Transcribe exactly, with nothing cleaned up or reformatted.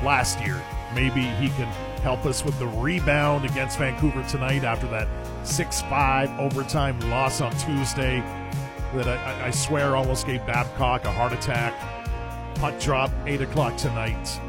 last year. Maybe he can help us with the rebound against Vancouver tonight after that six five overtime loss on Tuesday that I, I swear almost gave Babcock a heart attack. Puck drop, eight o'clock tonight.